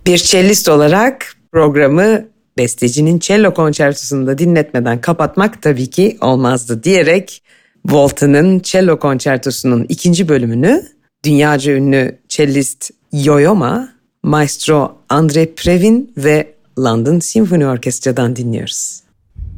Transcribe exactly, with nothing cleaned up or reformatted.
Bir cellist olarak programı bestecinin cello konçertosunu da dinletmeden kapatmak tabii ki olmazdı diyerek Walton'ın cello konçertosunun ikinci bölümünü dünyaca ünlü cellist Yo-Yo Ma, Maestro Andre Previn ve London Symphony Orkestra'dan dinliyoruz.